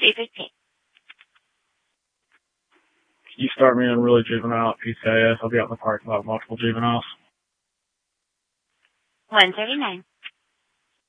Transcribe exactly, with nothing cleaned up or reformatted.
three fifteen. You start me in really juvenile at P C A S. I'll be out in the parking lot with multiple juveniles. one thirty-nine.